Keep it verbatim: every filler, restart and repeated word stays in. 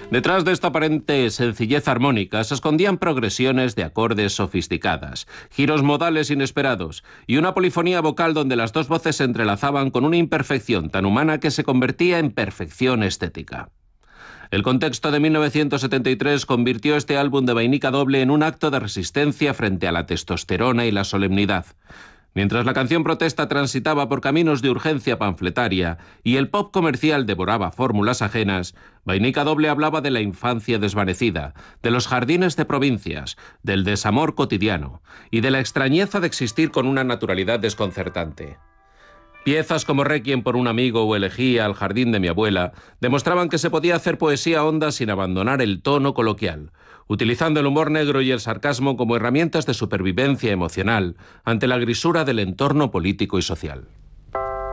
Detrás de esta aparente sencillez armónica se escondían progresiones de acordes sofisticadas, giros modales inesperados y una polifonía vocal donde las dos voces se entrelazaban con una imperfección tan humana que se convertía en perfección estética. El contexto de mil novecientos setenta y tres convirtió este álbum de Vainica Doble en un acto de resistencia frente a la testosterona y la solemnidad. Mientras la canción protesta transitaba por caminos de urgencia panfletaria y el pop comercial devoraba fórmulas ajenas, Vainica Doble hablaba de la infancia desvanecida, de los jardines de provincias, del desamor cotidiano y de la extrañeza de existir con una naturalidad desconcertante. Piezas como Requiem por un amigo o Elegía al jardín de mi abuela demostraban que se podía hacer poesía honda sin abandonar el tono coloquial, utilizando el humor negro y el sarcasmo como herramientas de supervivencia emocional ante la grisura del entorno político y social.